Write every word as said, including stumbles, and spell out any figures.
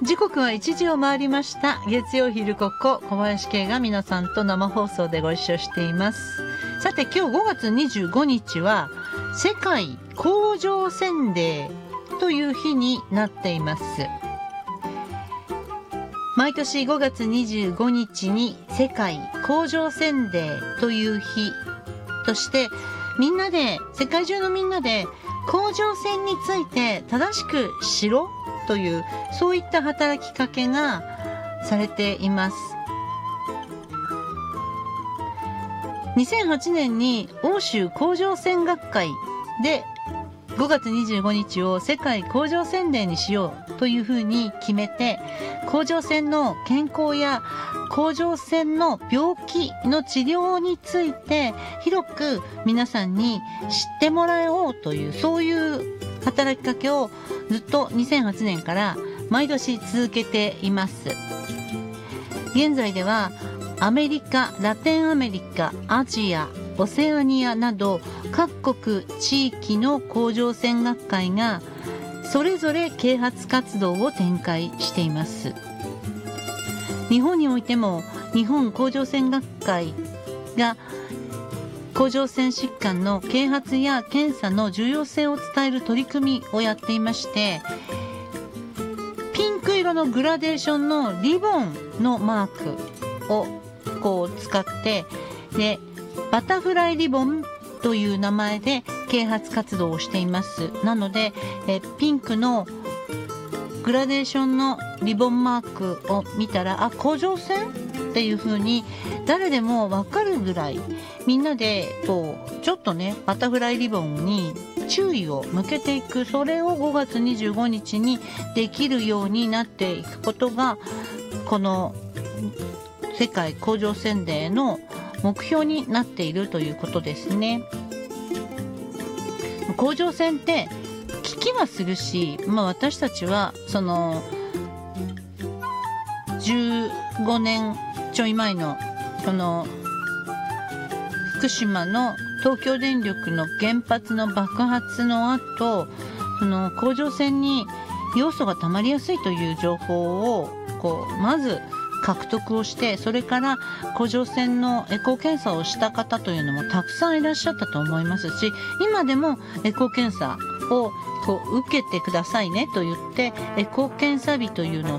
時刻はいちじを回りました。月曜昼ここ、小林圭が皆さんと生放送でご一緒しています。さて、今日ごがつにじゅうごにちは世界甲状腺デーという日になっています。毎年ごがつにじゅうごにちに世界甲状腺デーという日として、みんなで、世界中のみんなで甲状腺について正しく知ろうという、そういった働きかけがされています。にせんはちねんに欧州甲状腺学会でごがつにじゅうごにちを世界甲状腺デーにしようというふうに決めて、甲状腺の健康や甲状腺の病気の治療について広く皆さんに知ってもらおうという、そういう働きかけをずっとにせんはちねんから毎年続けています。現在ではアメリカ、ラテンアメリカ、アジア、オセアニアなど各国地域の甲状腺学会がそれぞれ啓発活動を展開しています。日本においても日本甲状腺学会が甲状腺疾患の啓発や検査の重要性を伝える取り組みをやっていまして、ピンク色のグラデーションのリボンのマークをこう使って、でバタフライリボンという名前で啓発活動をしています。なのでえピンクのグラデーションのリボンマークを見たら、あ、甲状腺っていう風に誰でも分かるぐらい、みんなでこうちょっとねバタフライリボンに注意を向けていく、それをごがつにじゅうごにちにできるようになっていくことが、この世界甲状腺デーの目標になっているということですね。甲状腺って効きはするし、まあ、私たちはそのじゅうごねんちょい前のその福島の東京電力の原発の爆発の後、その甲状腺に要素が溜まりやすいという情報をこうまず獲得をして、それから甲状腺のエコー検査をした方というのもたくさんいらっしゃったと思いますし、今でもエコー検査をこう受けてくださいねと言って、エコー検査日というのを